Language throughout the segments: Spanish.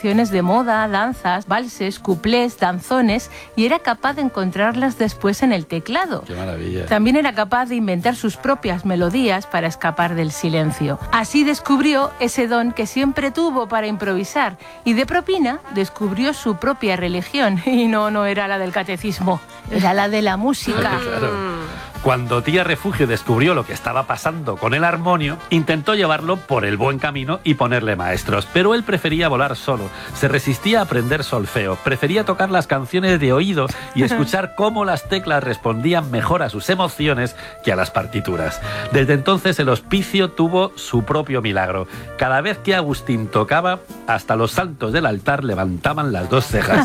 canciones de moda, danzas, valses, cuplés, danzones, y era capaz de encontrarlas después en el teclado. ¡Qué maravilla! También era capaz de inventar sus propias melodías para escapar del silencio. Así descubrió ese don que siempre tuvo para improvisar, y de propina descubrió su propia religión, y no era la del catecismo, era la de la música. Claro. Cuando Tía Refugio descubrió lo que estaba pasando con el armonio, intentó llevarlo por el buen camino y ponerle maestros, pero él prefería volar solo, se resistía a aprender solfeo, prefería tocar las canciones de oído y escuchar cómo las teclas respondían mejor a sus emociones que a las partituras. Desde entonces el hospicio tuvo su propio milagro. Cada vez que Agustín tocaba, hasta los santos del altar levantaban las dos cejas.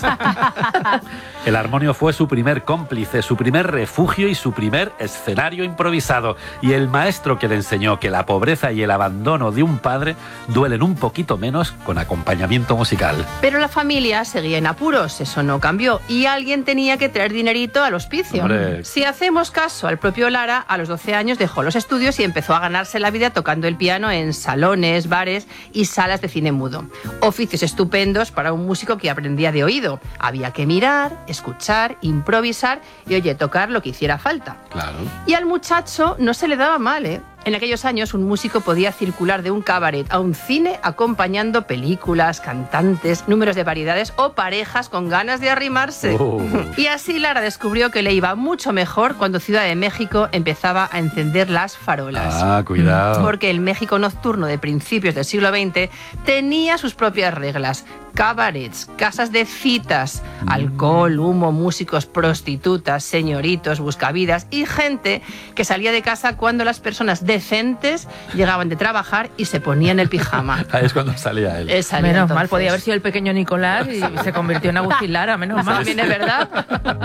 El armonio fue su primer cómplice, su primer refugio y su primer escenario improvisado, y el maestro que le enseñó que la pobreza y el abandono de un padre duelen un poquito menos con acompañamiento musical. Pero la familia seguía en apuros, eso no cambió, y alguien tenía que traer dinerito al hospicio. ¡Hombre! Si hacemos caso al propio Lara, a los 12 años dejó los estudios y empezó a ganarse la vida tocando el piano en salones, bares y salas de cine mudo. Oficios estupendos para un músico que aprendía de oído. Había que mirar, escuchar, improvisar y, oye, tocar lo que hiciera falta. Claro. Y al muchacho no se le daba mal, ¿eh? En aquellos años un músico podía circular de un cabaret a un cine acompañando películas, cantantes, números de variedades o parejas con ganas de arrimarse. Y así Lara descubrió que le iba mucho mejor cuando Ciudad de México empezaba a encender las farolas. Ah, cuidado. Porque el México nocturno de principios del siglo XX tenía sus propias reglas. Cabarets, casas de citas, alcohol, humo, músicos, prostitutas, señoritos, buscavidas y gente que salía de casa cuando las personas decentes llegaban de trabajar y se ponían el pijama. Ahí es cuando salía él. Salía Menos entonces. mal, podía haber sido el pequeño Nicolás y se convirtió en Agustín Lara, menos mal. También es verdad.